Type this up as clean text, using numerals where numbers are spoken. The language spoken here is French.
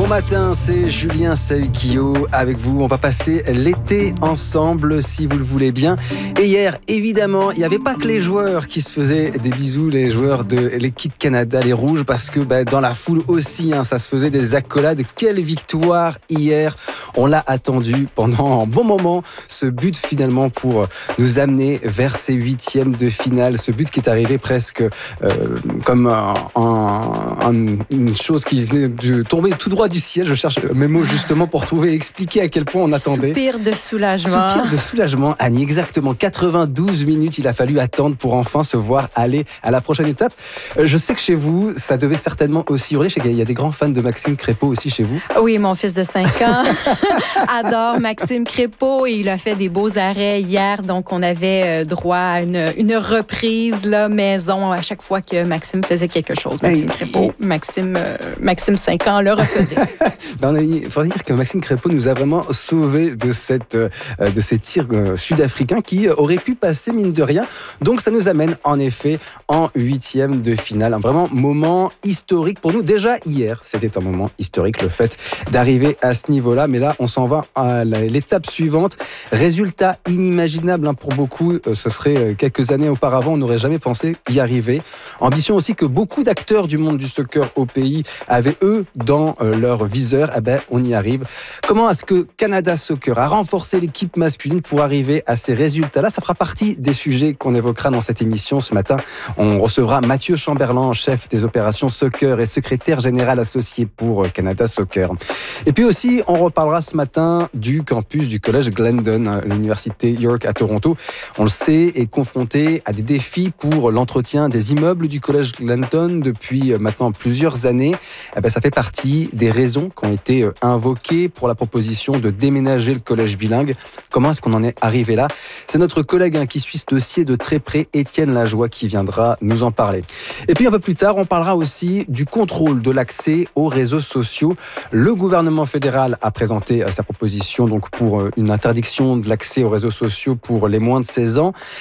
matin, c'est Julien Saukio avec vous. On va passer l'été ensemble si vous le voulez bien. Et hier, évidemment, il n'y avait pas que les joueurs qui se faisaient des bisous, les joueurs de l'équipe Canada, les Rouges, parce que dans la foule aussi, ça se faisait des accolades. Quelle victoire hier! On l'a attendu pendant un bon moment, ce but finalement pour nous amener vers ces huitièmes de finale. Ce but qui est arrivé presque comme une chose qui venait de tomber tout droit du ciel. Je cherche mes mots justement pour trouver et expliquer à quel point on attendait. Soupir de soulagement. Soupir de soulagement, Annie, exactement. 92 minutes, il a fallu attendre pour enfin se voir aller à la prochaine étape. Je sais que chez vous, ça devait certainement aussi hurler. Je sais qu'il y a des grands fans de Maxime Crépeau aussi chez vous. Oui, mon fils de 5 ans adore Maxime Crépeau et il a fait des beaux arrêts hier. Donc, on avait droit à une reprise maison à chaque fois que Maxime faisait quelque chose. Maxime Crépeau, Maxime 5 ans le refaisait. Il faut dire que Maxime Crépeau nous a vraiment sauvés de ces tirs sud-africains qui auraient pu passer mine de rien. Donc ça nous amène en effet en huitième de finale. Un vraiment moment historique pour nous. Déjà hier, c'était un moment historique le fait d'arriver à ce niveau-là. Mais là, on s'en va à l'étape suivante. Résultat inimaginable pour beaucoup. Ce serait quelques années auparavant, on n'aurait jamais pensé y arriver. Ambition aussi que beaucoup d'acteurs du monde du soccer au pays avaient eux dans leur viseur. On y arrive. Comment est-ce que Canada Soccer a renforcé l'équipe masculine pour arriver à ces résultats-là? Ça fera partie des sujets qu'on évoquera dans cette émission ce matin. On recevra Mathieu Chamberlain, chef des opérations soccer et secrétaire général associé pour Canada Soccer. Et puis aussi, on reparlera ce matin du campus du collège Glendon, l'université York à Toronto. On le sait, est confronté à des défis pour l'entretien des immeubles du collège Glendon depuis maintenant plusieurs années. Ça fait partie des raisons qui ont été invoquées pour la proposition de déménager le collège bilingue. Comment est-ce qu'on en est arrivé là? C'est notre collègue qui suit ce dossier de très près, Étienne Lajoie, qui viendra nous en parler. Et puis un peu plus tard, on parlera aussi du contrôle de l'accès aux réseaux sociaux. Le gouvernement fédéral a présenté sa proposition donc pour une interdiction de l'accès aux réseaux sociaux pour les moins de 16 ans.